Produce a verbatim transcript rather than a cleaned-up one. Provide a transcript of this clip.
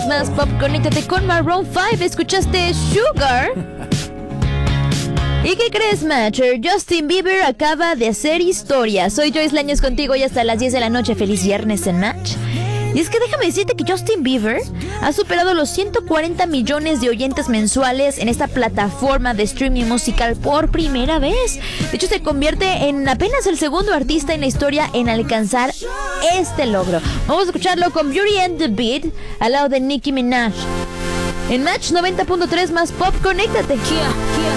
tres más pop, conéctate con Maroon cinco. Escuchaste Sugar. ¿Y qué crees, Matcher? Justin Bieber acaba de hacer historia. Soy Joyce Laños contigo y hasta las diez de la noche. Feliz viernes en Match. Y es que déjame decirte que Justin Bieber ha superado los ciento cuarenta millones de oyentes mensuales en esta plataforma de streaming musical por primera vez. De hecho, se convierte en apenas el segundo artista en la historia en alcanzar este logro. Vamos a escucharlo con Beauty and the Beat al lado de Nicki Minaj. En Match noventa punto tres más pop, conéctate.